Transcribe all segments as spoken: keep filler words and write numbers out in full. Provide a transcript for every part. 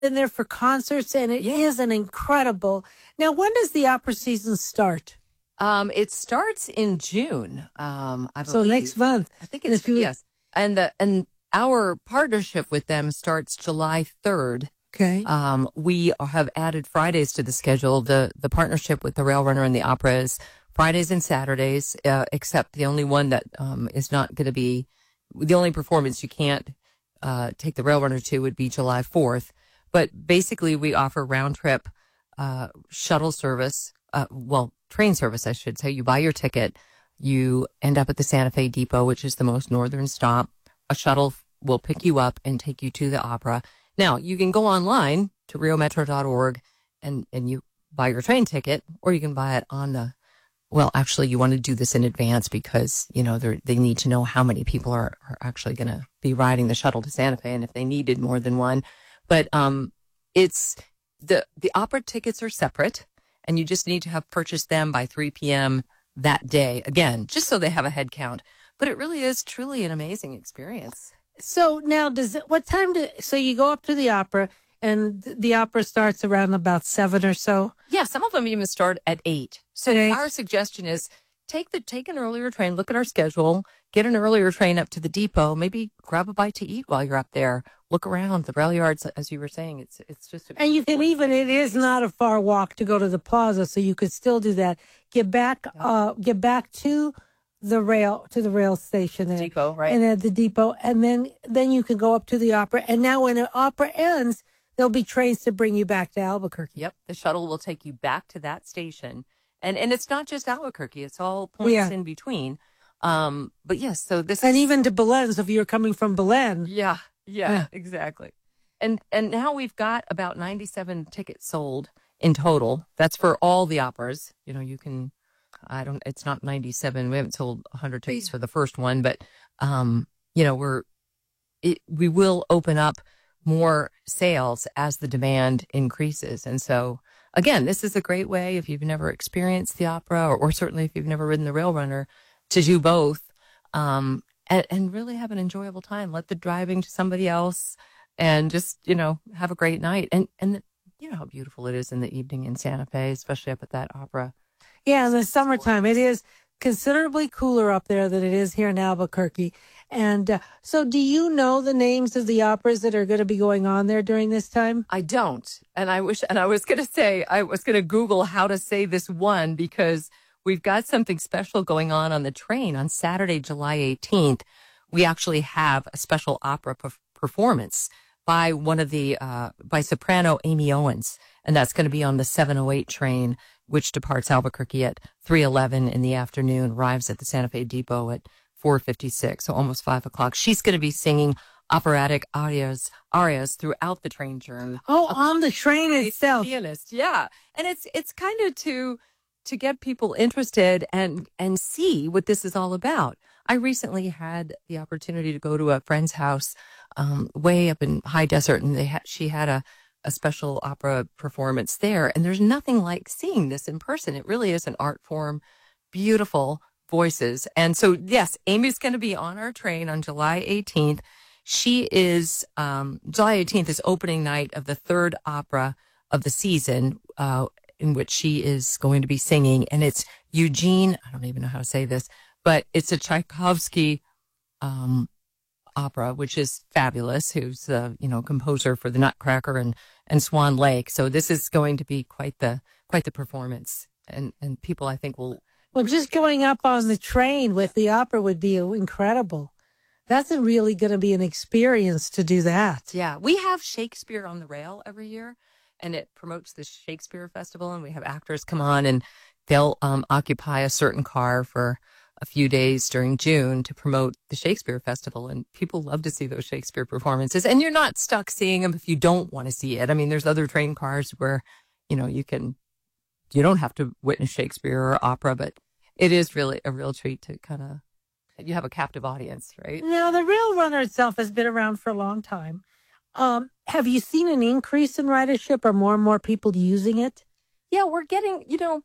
been there for concerts, and it is an incredible. Now, when does the opera season start? Um, it starts in June. Um, I so next month. I think it's yes, and the and our partnership with them starts July third. Okay. Um, we have added Fridays to the schedule. The the partnership with the Rail Runner and the Opera is Fridays and Saturdays, uh, except the only one that um, is not going to be the only performance you can't uh, take the Rail Runner to would be July fourth. But basically, we offer round trip uh, shuttle service. Uh, well, train service, I should say. You buy your ticket, you end up at the Santa Fe Depot, which is the most northern stop. A shuttle will pick you up and take you to the opera. Now, you can go online to rio metro dot org and, and you buy your train ticket, or you can buy it on the, well, actually, you want to do this in advance because, you know, they need to know how many people are, are actually going to be riding the shuttle to Santa Fe and if they needed more than one. But um, it's the the opera tickets are separate, and you just need to have purchased them by three p.m. that day, again, just so they have a head count. But it really is truly an amazing experience. So now, does it, what time do, so you go up to the opera, and the opera starts around about seven or so? Yeah, some of them even start at eight. So okay. Our suggestion is take the take an earlier train, look at our schedule, get an earlier train up to the depot, maybe grab a bite to eat while you're up there. Look around the rail yards, as you were saying. It's it's just a and you can even it is not a far walk to go to the plaza, so you could still do that. Get back, yeah. uh, get back to the rail to the rail station there, depot, right? And at the depot, and then then you can go up to the opera. And now, when the opera ends, there'll be trains to bring you back to Albuquerque. Yep, the shuttle will take you back to that station, and and it's not just Albuquerque; it's all points yeah. in between. Um, but yes, so this and is, even to Belen. So if you're coming from Belen, yeah. Yeah, yeah, exactly. And and now we've got about ninety-seven tickets sold in total. That's for all the operas. You know, you can, I don't, it's not ninety-seven. We haven't sold one hundred tickets for the first one, but, um, you know, we're, it, we will open up more sales as the demand increases. And so, again, this is a great way if you've never experienced the opera, or, or certainly if you've never ridden the Rail Runner, to do both. Um, And, and really have an enjoyable time. Let the driving to somebody else, and just, you know, have a great night. And and the, you know how beautiful it is in the evening in Santa Fe, especially up at that opera. Yeah, in the summertime, it is considerably cooler up there than it is here in Albuquerque. And uh, so, do you know the names of the operas that are going to be going on there during this time? I don't, and I wish. And I was going to say, I was going to Google how to say this one, because we've got something special going on on the train on Saturday, July eighteenth. We actually have a special opera pe- performance by one of the, uh, by soprano Amy Owens. And that's going to be on the seven oh eight train, which departs Albuquerque at three eleven in the afternoon, arrives at the Santa Fe Depot at four fifty-six, so almost five o'clock. She's going to be singing operatic arias, arias throughout the train journey. Oh, on the train itself. Pianist, yeah. And it's, it's kind of to, to get people interested and, and see what this is all about. I recently had the opportunity to go to a friend's house, um, way up in High Desert, and they had, she had a, a special opera performance there. And there's nothing like seeing this in person. It really is an art form, beautiful voices. And so, yes, Amy's going to be on our train on July eighteenth. She is, um, July eighteenth is opening night of the third opera of the season, uh, in which she is going to be singing. And it's Eugene, I don't even know how to say this, but it's a Tchaikovsky um, opera, which is fabulous, who's the, you know, composer for the Nutcracker and, and Swan Lake. So this is going to be quite the, quite the performance. And, and people, I think, will. Well, just going up on the train with the opera would be incredible. That's really going to be an experience to do that. Yeah. We have Shakespeare on the Rail every year, and it promotes the Shakespeare Festival, and we have actors come on, and they'll um, occupy a certain car for a few days during June to promote the Shakespeare Festival. And people love to see those Shakespeare performances. And you're not stuck seeing them if you don't want to see it. I mean, there's other train cars where, you know, you can, you don't have to witness Shakespeare or opera, but it is really a real treat to kind of, you have a captive audience, right? Now, the Rail Runner itself has been around for a long time. Um, have you seen an increase in ridership, or more and more people using it? Yeah, we're getting, you know,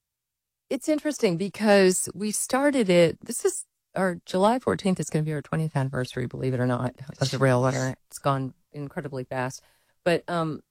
it's interesting because we started it, this is our July fourteenth is going to be our twentieth anniversary, believe it or not, of the Rail Runner. It's gone incredibly fast. But um,